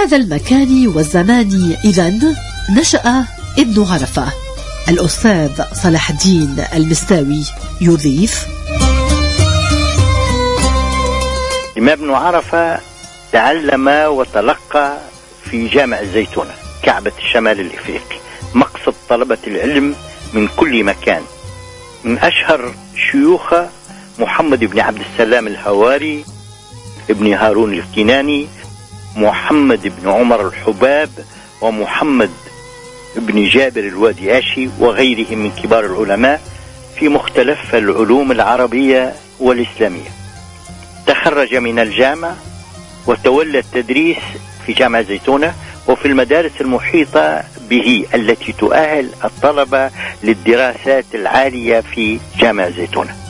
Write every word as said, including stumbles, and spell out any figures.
هذا المكان والزمان إذن نشأ ابن عرفة. الأستاذ صلاح الدين المستاوي يضيف: الإمام ابن عرفة تعلم وتلقى في جامع الزيتونة كعبة الشمال الإفريقي، مقصد طلبة العلم من كل مكان. من أشهر شيوخ محمد بن عبد السلام الهواري، ابن هارون الكناني، محمد بن عمر الحباب، ومحمد بن جابر الوادياشي، وغيرهم من كبار العلماء في مختلف العلوم العربية والإسلامية. تخرج من الجامعة وتولى التدريس في جامعة زيتونة وفي المدارس المحيطة به التي تؤهل الطلبة للدراسات العالية في جامعة زيتونة.